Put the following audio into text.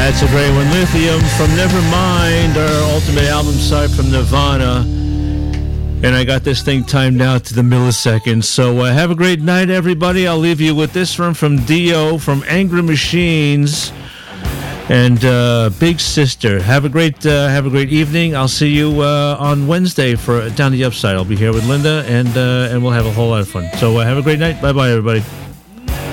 That's a great one. Lithium from Nevermind, our ultimate album side from Nirvana. And I got this thing timed out to the millisecond. So have a great night, everybody. I'll leave you with this one from Dio from Angry Machines and Big Sister. Have a great evening. I'll see you on Wednesday for Down the Upside. I'll be here with Linda, and we'll have a whole lot of fun. So have a great night. Bye-bye, everybody.